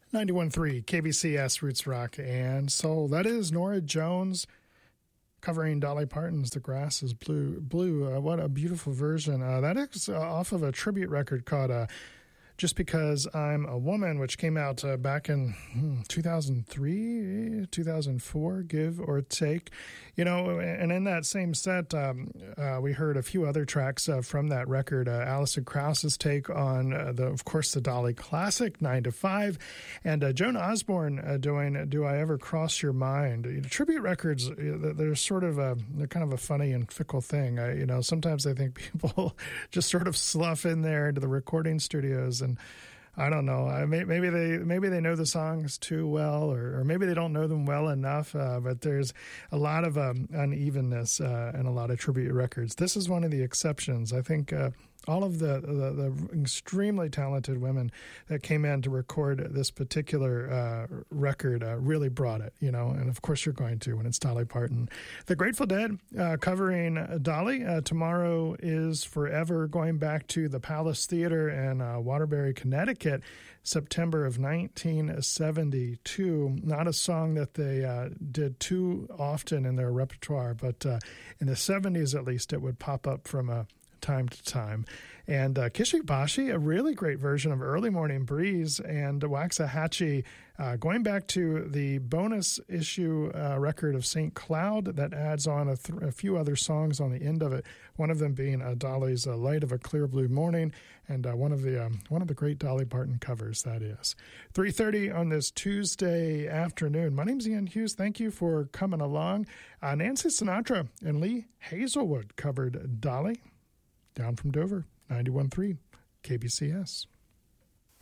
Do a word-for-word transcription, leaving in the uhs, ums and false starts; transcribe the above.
ninety-one point three K B C S Roots Rock and Soul. That is Norah Jones covering Dolly Parton's The Grass is Blue. Blue. Uh, what a beautiful version. Uh, that is uh, off of a tribute record called uh, Just Because I'm a Woman, which came out uh, back in hmm, two thousand three, two thousand four, give or take. You know, and in that same set, um, uh, we heard a few other tracks uh, from that record. Uh, Alison Krauss's take on, uh, the, of course, the Dolly classic, nine to five, and uh, Joan Osborne uh, doing Do I Ever Cross Your Mind? You know, tribute records, they're sort of a, they're kind of a funny and fickle thing. I, you know, sometimes I think people just sort of slough in there into the recording studios and I don't know. I may, maybe they maybe they know the songs too well, or, or maybe they don't know them well enough. Uh, but there's a lot of um, unevenness uh, in a lot of tribute records. This is one of the exceptions. I think uh, all of the, the the extremely talented women that came in to record this particular uh, record uh, really brought it. You know, and of course you're going to when it's Dolly Parton. The Grateful Dead uh, covering Dolly. Uh, tomorrow is Forever, going back to the Palace Theater in uh, Waterbury, Connecticut. September of nineteen seventy-two. Not a song that they uh, did too often in their repertoire, but uh, in the seventies at least it would pop up from a time to time. And uh, Kishibashi, a really great version of Early Morning Breeze, and Waxahachie, uh, going back to the bonus issue uh, record of Saint Cloud that adds on a, th- a few other songs on the end of it, one of them being uh, Dolly's uh, Light of a Clear Blue Morning, and uh, one of the um, one of the great Dolly Parton covers, that is. three thirty on this Tuesday afternoon. My name's Ian Hughes. Thank you for coming along. Uh, Nancy Sinatra and Lee Hazelwood covered Dolly. Down from Dover, ninety-one point three K B C S.